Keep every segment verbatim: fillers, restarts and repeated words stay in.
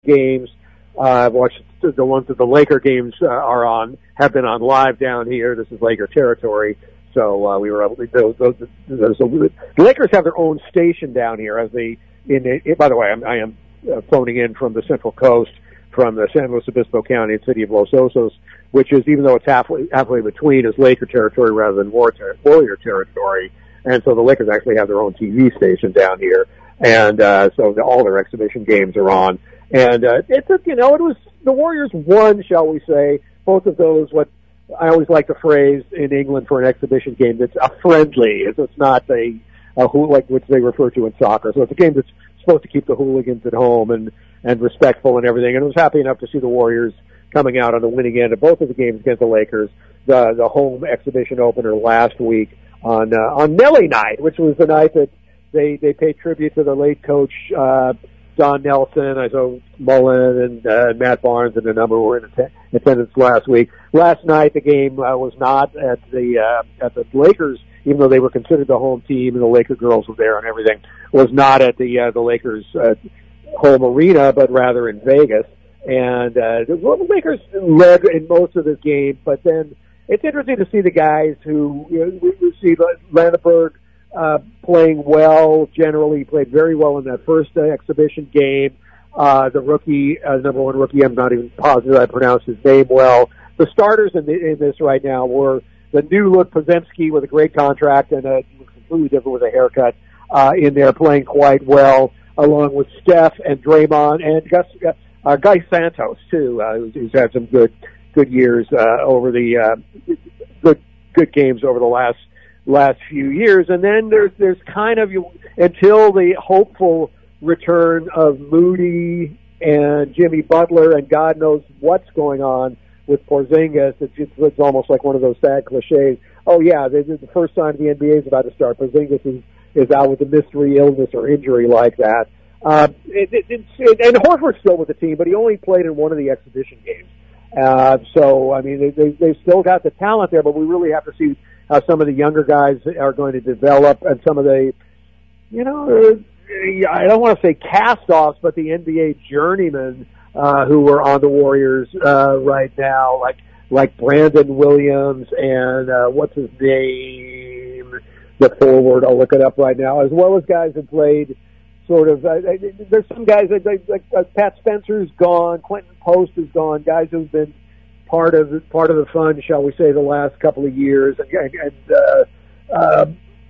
games. Uh, I've watched the ones that the Laker games uh, are on, have been on live down here. This is Laker territory. So, uh, we were able to, those, those, those, the Lakers have their own station down here as the, in, it, by the way, I'm, I am uh, phoning in from the Central Coast, from the San Luis Obispo County and city of Los Osos, which is, even though it's halfway, halfway between, is Laker territory rather than Warrior territory. And so the Lakers actually have their own T V station down here. And, uh, so the, all their exhibition games are on. And, uh, it's, a, you know, it was, the Warriors won, shall we say, both of those, what I always like the phrase in England for an exhibition game, that's a friendly. It's, it's not a, a, like, which they refer to in soccer. So it's a game that's supposed to keep the hooligans at home and, and respectful and everything. And I was happy enough to see the Warriors coming out on the winning end of both of the games against the Lakers, the, the home exhibition opener last week on, uh, on Nelly night, which was the night that they, they paid tribute to the late coach, uh, Don Nelson. I saw Mullen and, uh, Matt Barnes and a number were in att- attendance last week. Last night, the game, uh, was not at the, uh, at the Lakers, even though they were considered the home team and the Laker girls were there and everything, was not at the, uh, the Lakers, uh, home arena, but rather in Vegas. And, uh, the Lakers led in most of this game, but then it's interesting to see the guys who, you know, we, we see Landenberg, uh, playing well, generally played very well in that first uh, exhibition game. Uh, the rookie, uh, number one rookie, I'm not even positive I pronounced his name well. The starters in, the, in this right now were the new look Podziemski with a great contract and a looks completely different with a haircut, uh, in there playing quite well, along with Steph and Draymond and Gus, uh, Guy Santos too, uh, who's, who's had some good, good years, uh, over the, uh, good, good games over the last, last few years. And then there's, there's kind of, you, until the hopeful return of Moody and Jimmy Butler and God knows what's going on with Porzingis, it's, it's, it's almost like one of those sad cliches. Oh yeah, the, the first sign the N B A is about to start. Porzingis is, is out with a mystery illness or injury like that. Uh, it, it, it's, it, and Horford's still with the team, but he only played in one of the exhibition games. Uh, so, I mean, they, they, they've still got the talent there, but we really have to see how some of the younger guys are going to develop and some of the, you know, I don't want to say cast-offs, but the N B A journeymen, uh, who are on the Warriors, uh, right now, like, like Brandon Williams and, uh, what's his name? The forward, I'll look it up right now, as well as guys who played sort of, uh, there's some guys like, like, like uh, Pat Spencer's gone, Quentin Post is gone, guys who've been part of part of the fun, shall we say, the last couple of years, and, and uh, uh,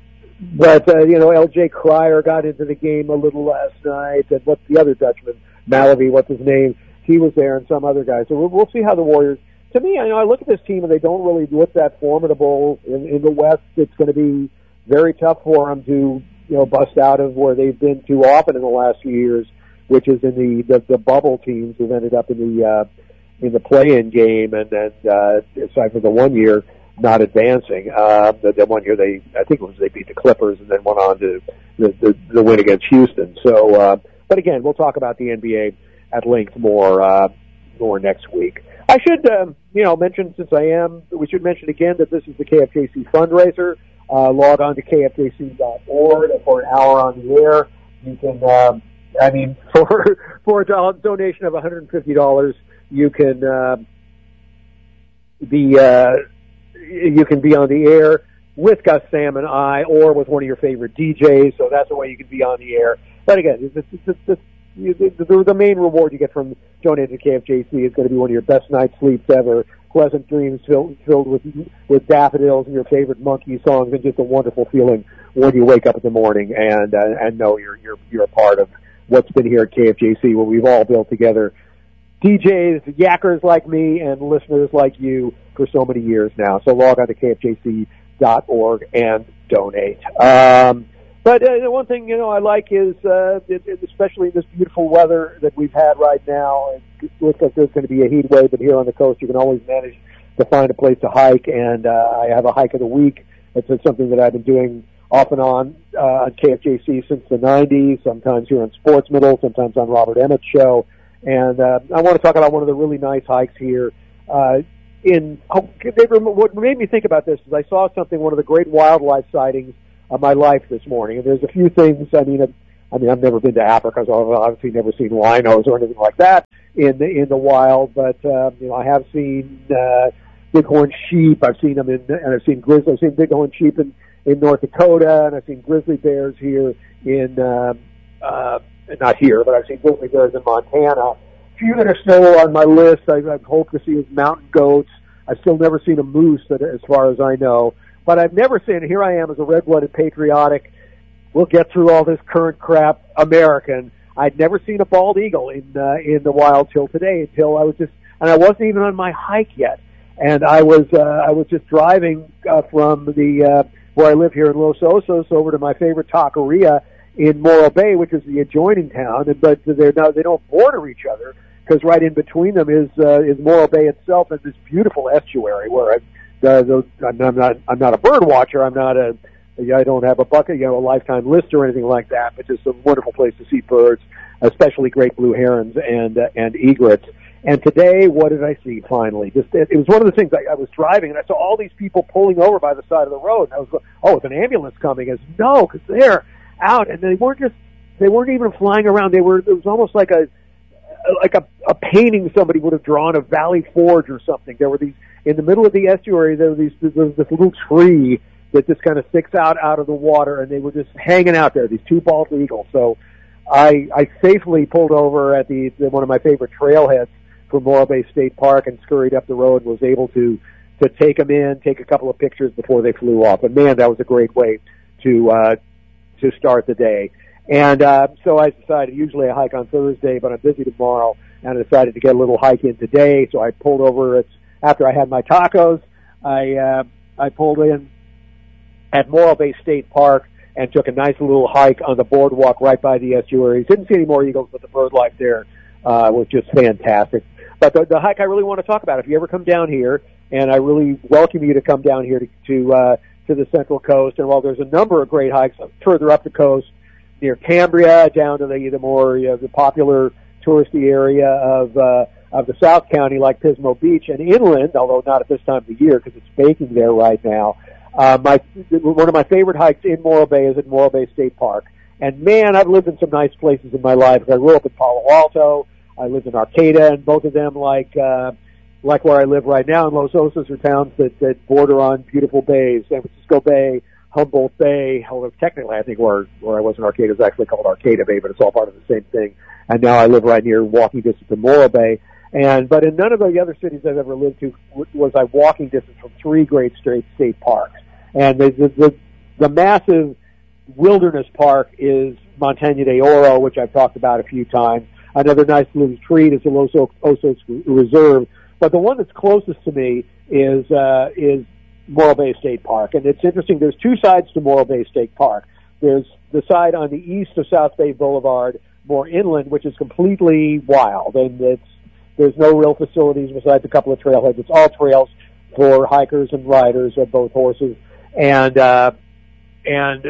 but uh, you know, L J Cryer got into the game a little last night, and what's the other Dutchman, Malavi, what's his name? He was there, and some other guys. So we'll, we'll see how the Warriors. To me, I know I look at this team, and they don't really look that formidable in, in the West. It's going to be very tough for them to, you know, bust out of where they've been too often in the last few years, which is in the the, the bubble teams who've ended up in the uh, in the play-in game, and then uh, aside from the one year not advancing, uh, the, the one year they I think it was they beat the Clippers and then went on to the the, the win against Houston. So, uh, but again, we'll talk about the N B A at length more uh, more next week. I should um, you know mention, since I am, we should mention again that this is the K F J C fundraiser. Uh, log on to K F J C dot org for an hour on the air. You can, um, I mean, for for a donation of one hundred fifty dollars, you can uh, be uh, you can be on the air with Gus, Sam, and I, or with one of your favorite D Js. So that's the way you can be on the air. But again, it's, it's, it's, it's, the, the, the main reward you get from donating to K F J C is going to be one of your best night's sleeps ever. Pleasant dreams filled, filled with with daffodils and your favorite Monkey songs, and just a wonderful feeling when you wake up in the morning and uh, and know you're you're you're a part of what's been here at K F J C, where we've all built together D Js, yackers like me, and listeners like you for so many years now. So log on to K F J C dot org and donate. Um, but uh, the one thing, you know, I like is, uh, it, it, especially this beautiful weather that we've had right now. It looks like there's going to be a heat wave, but here on the coast, you can always manage to find a place to hike. And uh, I have a hike of the week. It's, it's something that I've been doing off and on uh, on K F J C since the nineties. Sometimes here on Sports Middle, sometimes on Robert Emmett's show. And uh, I want to talk about one of the really nice hikes here. Uh, in oh, they, what made me think about this is I saw something, one of the great wildlife sightings of my life this morning. And there's a few things. I mean, I mean, I've never been to Africa, so I've obviously never seen rhinos or anything like that in the in the wild. But um, you know, I have seen uh, bighorn sheep. I've seen them in, and I've seen grizzly. I've seen bighorn sheep in, in North Dakota, and I've seen grizzly bears here in um, uh, not here, but I've seen grizzly bears in Montana. A few that are still on my list. I, I hope to see is mountain goats. I've still never seen a moose, that, as far as I know. But I've never seen. Here I am as a red-blooded patriotic. We'll get through all this current crap, American. I'd never seen a bald eagle in uh, in the wild till today, until I was just, and I wasn't even on my hike yet. And I was uh, I was just driving uh, from the uh, where I live here in Los Osos over to my favorite taqueria in Morro Bay, which is the adjoining town. And but they're not, they don't border each other, because right in between them is uh, is Morro Bay itself, and this beautiful estuary where I. Uh, those, I'm not, I'm not a bird watcher. I'm not a, I don't have a bucket, you know, a lifetime list or anything like that, but just a wonderful place to see birds, especially great blue herons and, uh, and egrets. And today, what did I see finally? Just, it, it was one of the things I, I was driving and I saw all these people pulling over by the side of the road. And I was going, oh, it's an ambulance coming. I said, no, because they're out, and they weren't just, they weren't even flying around. They were, it was almost like a, like a, a painting somebody would have drawn of Valley Forge or something. There were these, in the middle of the estuary, there, were these, there was this little tree that just kind of sticks out out of the water, and they were just hanging out there, these two bald eagles. So I, I safely pulled over at the, the one of my favorite trailheads from Morro Bay State Park and scurried up the road and was able to, to take them in, take a couple of pictures before they flew off. And man, that was a great way to, uh, to start the day. And uh, so I decided, usually I hike on Thursday, but I'm busy tomorrow, and I decided to get a little hike in today. So I pulled over, it's, after I had my tacos, I uh, I pulled in at Morro Bay State Park and took a nice little hike on the boardwalk right by the estuary. Didn't see any more eagles, but the bird life there uh, was just fantastic. But the, the hike I really want to talk about, if you ever come down here, and I really welcome you to come down here to to, uh, to the Central Coast, and while there's a number of great hikes further up the coast, near Cambria, down to the, the more, you know, the popular touristy area of, uh, of the South County, like Pismo Beach, and inland, although not at this time of the year because it's baking there right now. Uh, my, one of my favorite hikes in Morro Bay is at Morro Bay State Park. And man, I've lived in some nice places in my life. I grew up in Palo Alto. I lived in Arcata, and both of them, like, uh, like where I live right now in Los Osos, are towns that, that border on beautiful bays. San Francisco Bay, Humboldt Bay, although technically I think where, where I was in Arcata is actually called Arcata Bay, but it's all part of the same thing. And now I live right near walking distance to Morro Bay. And, but in none of the other cities I've ever lived to was I walking distance from three great straight state parks. And the, the, the, the massive wilderness park is Montaña de Oro, which I've talked about a few times. Another nice little treat is the Los Osos Reserve. But the one that's closest to me is, uh, is Morro Bay State Park. And it's interesting, there's two sides to Morro Bay State Park. There's the side on the east of South Bay Boulevard, more inland, which is completely wild. And it's, there's no real facilities besides a couple of trailheads. It's all trails for hikers and riders of both horses and, uh, and,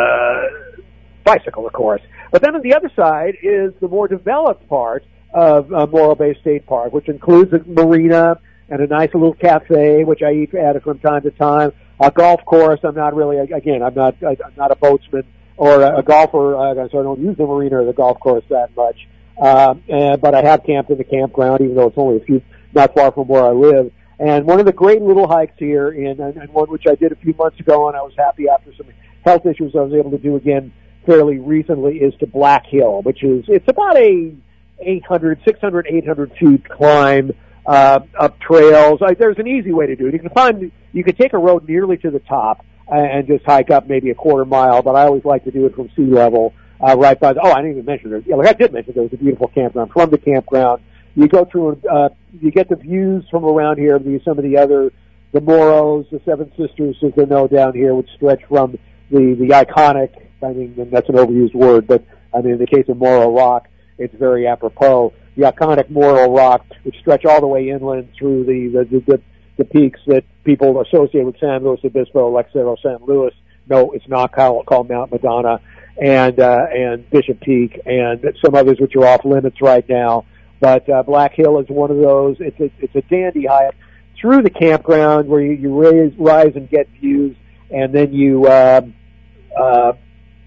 uh, bicycle, of course. But then on the other side is the more developed part of uh, Morro Bay State Park, which includes a marina and a nice little cafe, which I eat at it from time to time. A golf course. I'm not really, again, I'm not, I'm not a boatsman or a, a golfer, uh, so I don't use the marina or the golf course that much. Um, and, but I have camped in the campground, even though it's only a few, not far from where I live. And one of the great little hikes here, in, and, and one which I did a few months ago, and I was happy after some health issues I was able to do again fairly recently, is to Black Hill, which is, it's about a eight hundred, six hundred, eight hundred feet climb, uh, up trails. Like, there's an easy way to do it. You can find, you can take a road nearly to the top and just hike up maybe a quarter mile, but I always like to do it from sea level, uh, right by the, oh, I didn't even mention there, yeah, like I did mention there was a beautiful campground. From the campground, you go through, uh, you get the views from around here, the, some of the other, the Moros, the Seven Sisters, as they know down here, which stretch from the, the iconic, I mean, and that's an overused word, but I mean, in the case of Morro Rock, it's very apropos. The iconic Morro Rock, which stretch all the way inland through the, the, the, the peaks that people associate with San Luis Obispo, like Cerro San Luis. No, it's not called, called Mount Madonna, and, uh, and Bishop Peak, and some others which are off limits right now. But, uh, Black Hill is one of those. It's a, it's a dandy hike through the campground where you, you raise, rise and get views, and then you, um, uh,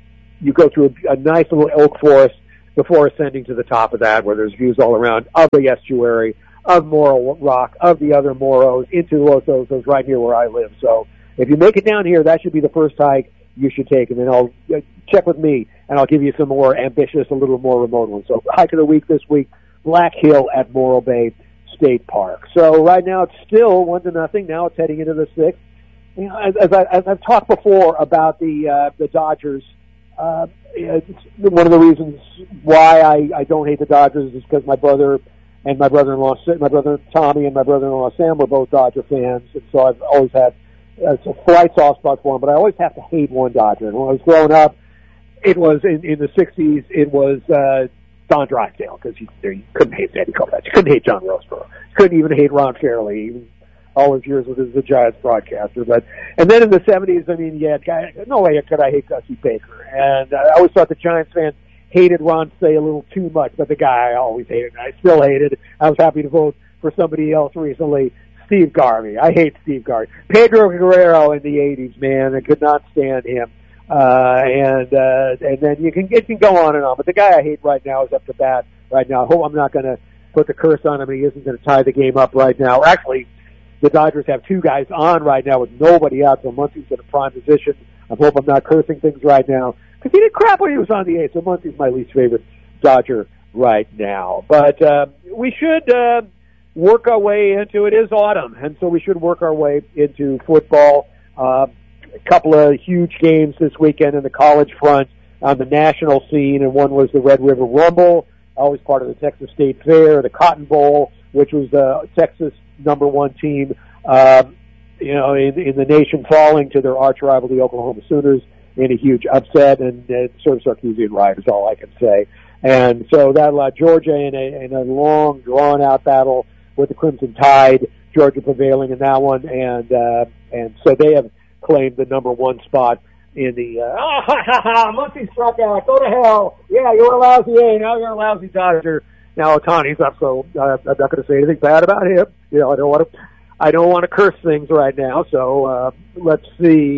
you go through a, a nice little oak forest before ascending to the top of that, where there's views all around of the estuary, of Morro Rock, of the other Morros, into Los Osos, right here where I live. So if you make it down here, that should be the first hike you should take, and then I'll uh, check with me, and I'll give you some more ambitious, a little more remote ones. So hike of the week this week, Black Hill at Morro Bay State Park. So right now it's still one to nothing. Now it's heading into the sixth. You know, as, as, I, as I've talked before about the uh, the Dodgers, uh, it's one of the reasons why I, I don't hate the Dodgers is because my brother and my brother-in-law, my brother Tommy and my brother-in-law Sam were both Dodger fans, and so I've always had uh, a slight soft spot for them. But I always have to hate one Dodger. And when I was growing up, it was in, in the sixties. It was uh, Don Drysdale, because you, you couldn't hate Sandy Koufax. You couldn't hate John Roseborough. You couldn't even hate Ron Fairley, even all his years with the Giants broadcaster. But and then in the seventies, I mean, yeah, guy, no way could I hate Gussie Baker. And uh, I always thought the Giants fans hated Ron Say a little too much, but the guy I always hated, and I still hated. I was happy to vote for somebody else recently, Steve Garvey. I hate Steve Garvey. Pedro Guerrero in the eighties, man, I could not stand him. Uh, and, uh, and then you can, it can go on and on, but the guy I hate right now is up to bat right now. I hope I'm not going to put the curse on him and he isn't going to tie the game up right now. Actually, the Dodgers have two guys on right now with nobody out, so Muncy's in a prime position. I hope I'm not cursing things right now, because he did crap when he was on the eighth, so Muncy's my least favorite Dodger right now. But, uh, we should, uh, work our way into, it is autumn, and so we should work our way into football. Uh, a couple of huge games this weekend in the college front on the national scene, and one was the Red River Rumble, always part of the Texas State Fair, the Cotton Bowl, which was the Texas number one team, um, you know, in, in the nation, falling to their arch rival, the Oklahoma Sooners, in a huge upset, and uh, sort of Sarkisian ride is all I can say. And so that allowed Georgia in a, in a long, drawn-out battle with the Crimson Tide, Georgia prevailing in that one, and uh, and so they have claimed the number one spot in the, uh, oh, ha, ha, ha, Muncy struck out, go to hell, yeah, you're a lousy A, now you're a lousy Dodger. Now Ohtani's up, so uh, I'm not going to say anything bad about him. You know, I don't want to, I don't want to curse things right now, so uh, let's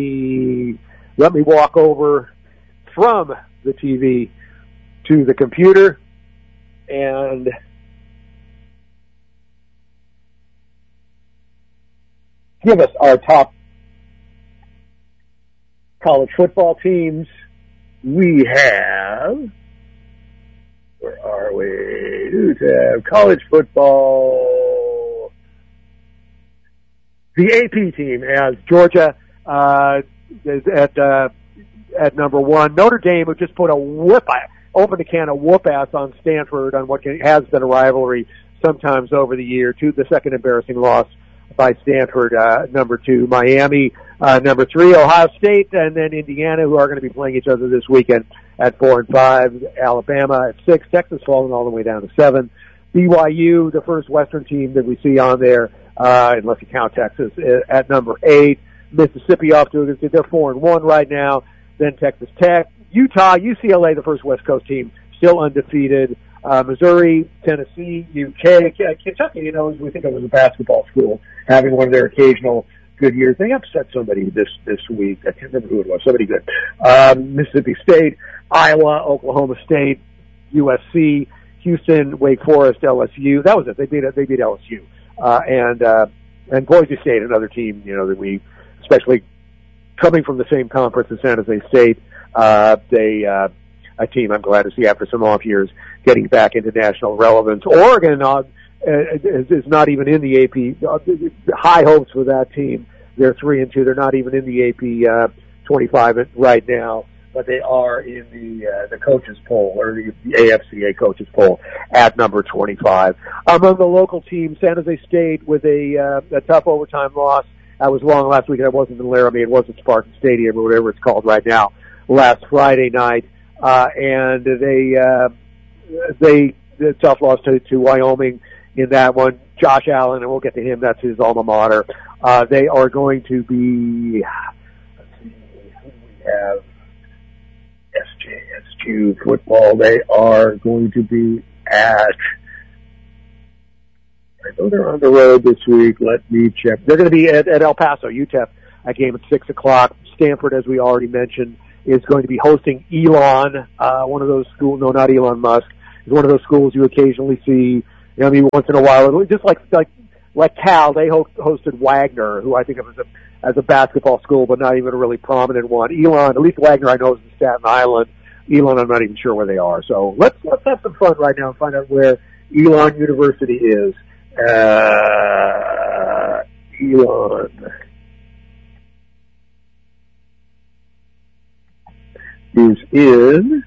see, let me walk over from the T V to the computer, and give us our top college football teams. We have, where are we? Who's have college football? The A P team has Georgia uh, is at uh, at number one. Notre Dame, who just put a whoop, opened a can of whoop ass on Stanford on what has been a rivalry sometimes over the year. To the second embarrassing loss by Stanford, uh, number two. Miami, uh, number three. Ohio State, and then Indiana, who are going to be playing each other this weekend at four and five. Alabama at six. Texas falling all the way down to seven. B Y U, the first Western team that we see on there, uh, unless you count Texas, at number eight. Mississippi off to a good, they're four and one right now. Then Texas Tech. Utah, U C L A, the first West Coast team, still undefeated. Uh, Missouri, Tennessee, U K, Kentucky, you know, we think it was a basketball school, having one of their occasional good years. They upset somebody this, this week. I can't remember who it was. Somebody good. Um, Mississippi State, Iowa, Oklahoma State, U S C, Houston, Wake Forest, L S U. That was it. They beat, they beat L S U. Uh, and, uh, and Boise State, another team, you know, that we, especially coming from the same conference as San Jose State, uh, they, uh, a team I'm glad to see after some off years getting back into national relevance. Oregon uh, is, is not even in the A P. Uh, high hopes for that team. They're three and two. They're not even in the A P uh, twenty-five right now, but they are in the uh, the coaches poll, or the, the A F C A coaches poll at number twenty-five. Among the local teams, San Jose State with a, uh, a tough overtime loss. I was wrong last week. I wasn't in Laramie. It wasn't Spartan Stadium or whatever it's called right now. Last Friday night. Uh, and they, uh, they, the tough loss to, to Wyoming in that one. Josh Allen, and we'll get to him, that's his alma mater. Uh, they are going to be, let's see, who do we have? S J S U football. They are going to be at, I know they're on the road this week. Let me check. They're going to be at, at El Paso, U T E P, a game at six o'clock. Stanford, as we already mentioned, is going to be hosting Elon, uh, one of those schools, no, not Elon Musk, is one of those schools you occasionally see, you know, I mean, once in a while, just like, like, like Cal, they ho- hosted Wagner, who I think of as a, as a basketball school, but not even a really prominent one. Elon, at least Wagner I know is in Staten Island. Elon, I'm not even sure where they are. So let's, let's have some fun right now and find out where Elon University is. Uh, Elon is in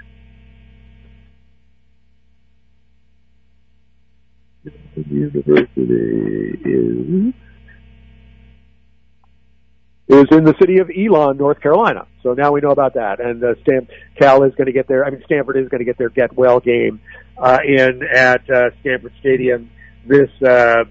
University is is in the city of Elon, North Carolina. So now we know about that. And uh, Stan, Cal is going to get their, I mean, Stanford is going to get their get well game uh, in at uh, Stanford Stadium this uh,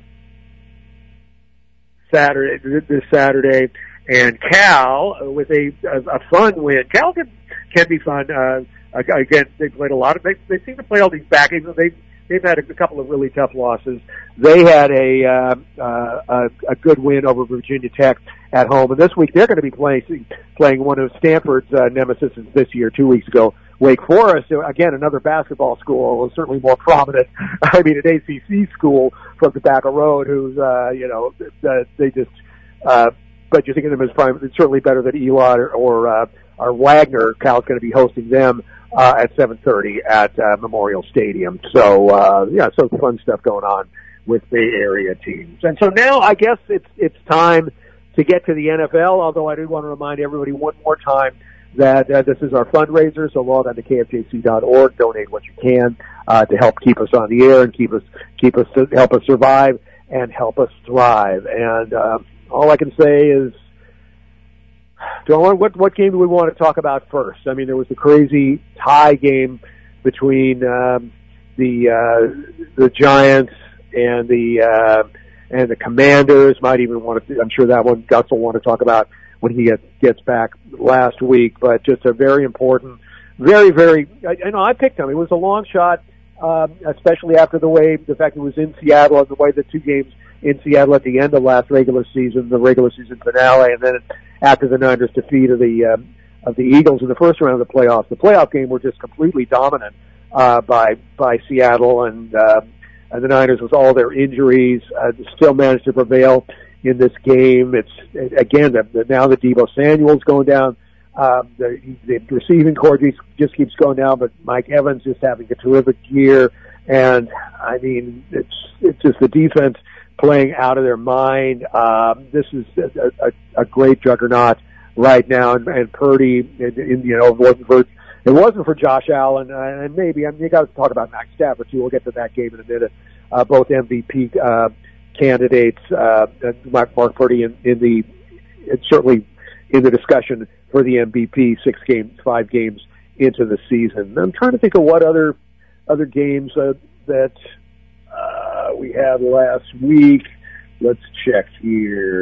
Saturday. This Saturday, and Cal with a a fun win. Cal can can be fun. Uh, again, they played a lot of. They, they seem to play all these back. They they've had a couple of really tough losses. They had a uh, uh, a, a good win over Virginia Tech at home, and this week they're going to be playing playing one of Stanford's uh, nemesis this year. Two weeks ago, Wake Forest, again another basketball school, certainly more prominent. I mean, an A C C school from the back of road, who's uh, you know uh, they just. Uh, but you think of them as prime, it's certainly better than Elon or or, uh, or Wagner. Cal's going to be hosting them uh, at seven thirty at uh, Memorial Stadium. So uh, yeah, so fun stuff going on with Bay Area teams. And so now I guess it's it's time to get to the N F L. Although I do want to remind everybody one more time that uh, this is our fundraiser. So log on to K F J C dot org, donate what you can uh, to help keep us on the air and keep us keep us help us survive and help us thrive. And uh, all I can say is, do I want, what, what game do we want to talk about first? I mean, there was the crazy tie game between um, the uh, the Giants and the uh, and the Commanders. Might even want to. I'm sure that one Gus will want to talk about when he gets gets back last week. But just a very important, very very. I, I know I picked him. It was a long shot, um, especially after the way the fact it was in Seattle and the way the two games in Seattle at the end of last regular season, the regular season finale, and then after the Niners' defeat of the um, of the Eagles in the first round of the playoffs, the playoff game were just completely dominant uh, by by Seattle, and, uh, and the Niners, with all their injuries, uh, still managed to prevail in this game. It's again the, the, now that Deebo Samuel's going down, um, the, the receiving core just, just keeps going down, but Mike Evans is having a terrific year, and I mean it's it's just the defense playing out of their mind. Um, this is a, a, a great juggernaut right now, and, and Purdy, and, and, you know, it wasn't for it wasn't for Josh Allen, uh, and maybe I mean you got to talk about Matt Stafford too. We'll get to that game in a minute. Uh, both M V P uh, candidates, uh, Mark, Mark Purdy in, in the certainly in the discussion for the M V P. Six games, five games into the season. I'm trying to think of what other other games uh, that. Uh, we had last week. Let's check here.